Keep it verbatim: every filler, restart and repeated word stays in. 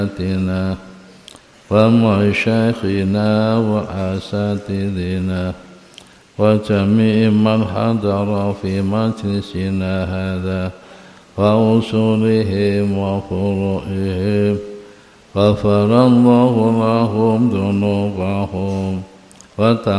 ومشايخنا وأساتذتنا وجميع من حضر في مجلسنا هذا وأصولهم وفروعهم، غفر الله لهم ذنوبهم